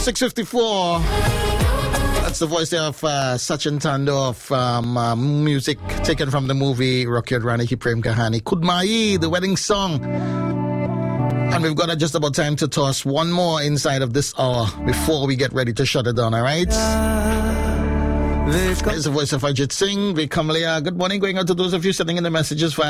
6:54. That's the voice there of Sachin Tando of music taken from the movie Rocky Rani Ki Prem Kahani. Kudmai, the wedding song. And we've got just about time to toss one more inside of this hour before we get ready to shut it down, all right? There's the voice of Ajit Singh, Vikamalaya. Good morning, going out to those of you sending in the messages via